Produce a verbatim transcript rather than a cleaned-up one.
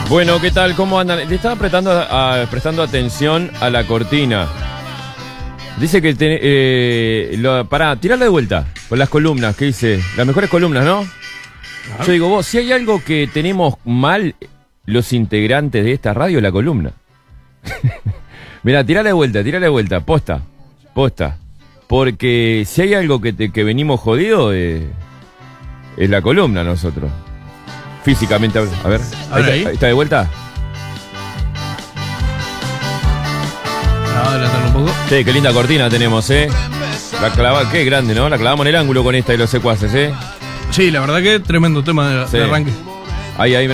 Bueno, ¿qué tal? ¿Cómo andan? Le estaba prestando, a, prestando atención a la cortina. Dice que... Te, eh, lo, pará, tirarla de vuelta con las columnas, ¿qué dice? Las mejores columnas, ¿no? Ajá. Yo digo, vos, si hay algo que tenemos mal los integrantes de esta radio, es la columna. Mirá, tirala de vuelta, tirala de vuelta, posta, posta. Porque si hay algo que, te, que venimos jodidos, eh, es la columna nosotros. Físicamente, a ver, ahí, ahí. ¿Está de vuelta? No, adelantarlo un poco. Sí, qué linda cortina tenemos, ¿eh? La clava, qué grande, ¿no? La clavamos en el ángulo con esta y los secuaces, ¿eh? Sí, la verdad que tremendo tema de, sí. de arranque. Ahí, ahí.